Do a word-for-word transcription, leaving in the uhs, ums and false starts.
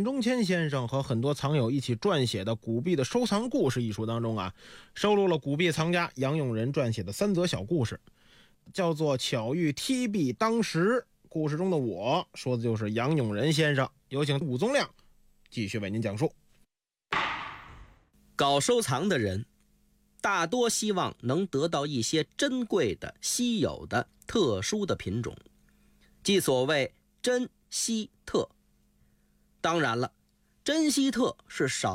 中谦先生和很多藏友一起撰写的《古币的收藏故事》一书当中啊，收录了古币藏家杨永仁撰写的三则小故事，叫做巧遇踢币当时。故事中的我说的就是杨永仁先生。有请武宗亮继续为您讲述。 搞收藏的人大多希望能得到一些珍贵的、稀有的、特殊的品种，即所谓珍稀特。当然了，珍稀特是少